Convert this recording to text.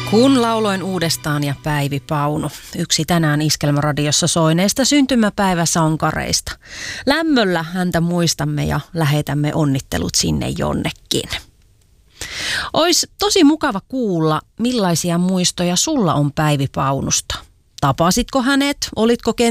Kun lauloin uudestaan ja Päivi Pauno, yksi tänään Iskelmäradiossa soineista syntymäpäiväsankareista. Lämmöllä häntä muistamme ja lähetämme onnittelut sinne jonnekin. Ois tosi mukava kuulla, millaisia muistoja sulla on Päivi Paunusta. Tapasitko hänet? Olitko